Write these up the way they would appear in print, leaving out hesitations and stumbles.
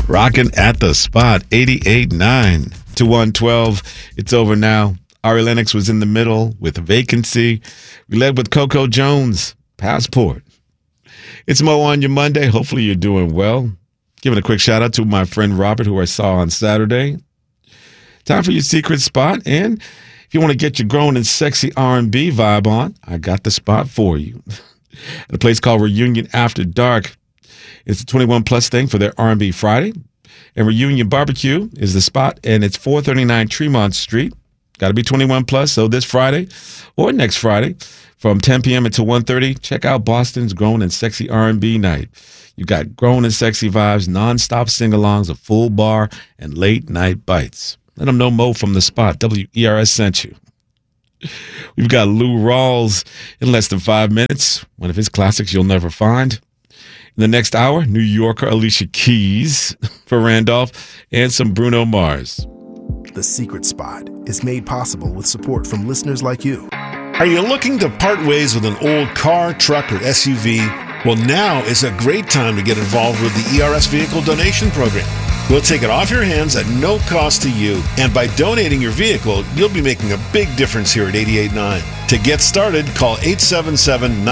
Rocking at the spot, 88.9 to 112. It's over now. Ari Lennox was in the middle with a vacancy. We led with Coco Jones, Passport. It's Mo on your Monday. Hopefully you're doing well. Giving a quick shout out to my friend Robert, who I saw on Saturday. Time for your secret spot. And if you want to get your grown and sexy R&B vibe on, I got the spot for you. At a place called Reunion After Dark. It's a 21 plus thing for their R&B Friday. And Reunion Barbecue is the spot, and it's 439 Tremont Street. Got to be 21 plus, so this Friday or next Friday from 10 p.m. until 1:30, check out Boston's Grown and Sexy R&B night. You got grown and sexy vibes, nonstop sing-alongs, a full bar, and late-night bites. Let them know Mo from the spot, WERS sent you. We've got Lou Rawls in less than 5 minutes, one of his classics you'll never find. In the next hour, New Yorker Alicia Keys for Randolph and some Bruno Mars. The Secret Spot is made possible with support from listeners like you. Are you looking to part ways with an old car, truck, or SUV? Well, now is a great time to get involved with the ERS Vehicle Donation Program. We'll take it off your hands at no cost to you. And by donating your vehicle, you'll be making a big difference here at 88.9. To get started, call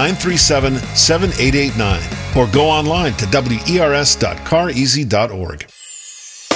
877-937-7889 or go online to wers.careasy.org.